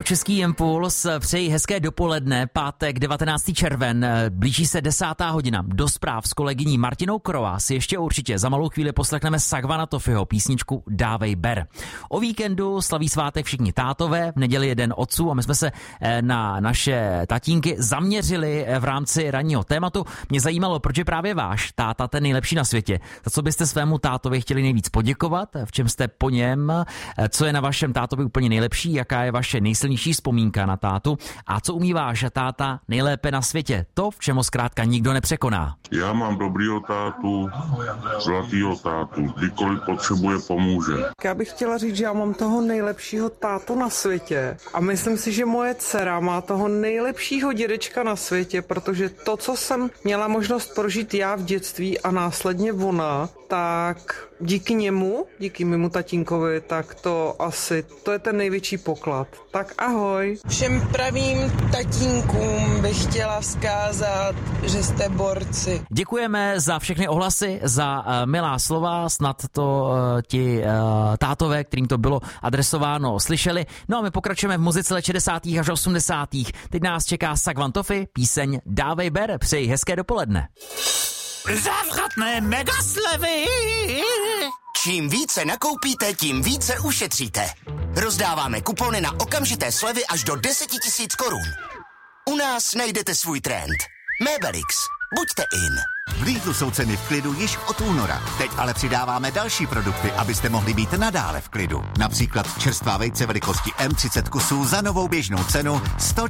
Český impuls, přeji hezké dopoledne, pátek 19. červen, blíží se 10. hodina. Do zpráv s kolegyní Martinou Korová si ještě určitě za malou chvíli poslechneme Sagvana Tofiho písničku Dávej ber. O víkendu slaví svátek všichni tátové, v neděli je den otců a my jsme se na naše tatínky zaměřili v rámci ranního tématu. Mě zajímalo, proč je právě váš táta ten nejlepší na světě. Za co byste svému tátovi chtěli nejvíc poděkovat, v čem jste po něm, co je na vašem tátovi úplně nejlepší, jaká je vaše nejsilnější vzpomínka na tátu a co umí váš táta nejlépe na světě. To, v čem ho zkrátka nikdo nepřekoná. Já mám dobrýho tátu, zlatýho tátu, kdykoliv potřebuje, pomůže. Já bych chtěla říct, že já mám toho nejlepšího tátu na světě a myslím si, že moje dcera má toho nejlepšího dědečka na světě, protože to, co jsem měla možnost prožít já v dětství a následně ona, tak díky němu, díky mému tatínkovi, tak to je ten největší poklad. Tak ahoj. Všem pravým tatínkům bych chtěla vzkázat, že jste borci. Děkujeme za všechny ohlasy, za milá slova, snad to ti tátové, kterým to bylo adresováno, slyšeli. No a my pokračujeme v muzice 60. až 80. Teď nás čeká Sagvan Tofi, píseň Dávej ber, přeji hezké dopoledne. Závratné megaslevy! Čím více nakoupíte, tím více ušetříte. Rozdáváme kupony na okamžité slevy až do 10 000 korun. U nás najdete svůj trend. Mebelix. Buďte in. V Lidlu jsou ceny v klidu již od února. Teď ale přidáváme další produkty, abyste mohli být nadále v klidu. Například čerstvá vejce velikosti M30 kusů za novou běžnou cenu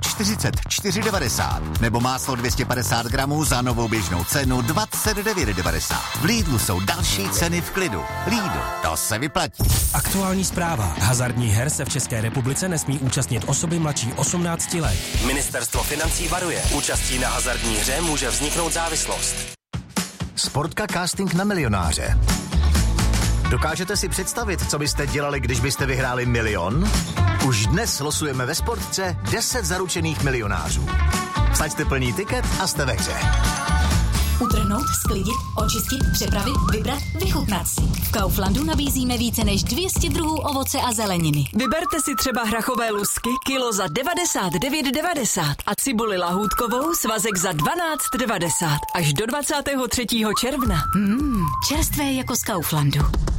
144,90. Nebo máslo 250 gramů za novou běžnou cenu 29,90. V Lidlu jsou další ceny v klidu. Lidl, to se vyplatí. Aktuální zpráva. Hazardních her se v České republice nesmí účastnit osoby mladší 18 let. Ministerstvo financí varuje. Účastí na hazardní hře může vzniknout závislost. Sportka casting na milionáře. Dokážete si představit, co byste dělali, když byste vyhráli 1 000 000? Už dnes losujeme ve Sportce 10 zaručených milionářů. Vsaďte plný tiket a jste ve hře. Utrhnout, sklidit, očistit, přepravit, vybrat, vychutnat si. V Kauflandu nabízíme více než 200 druhů ovoce a zeleniny. Vyberte si třeba hrachové lusky kilo za 99,90 a cibuli lahůdkovou svazek za 12,90 až do 23. června. Čerstvé jako z Kauflandu.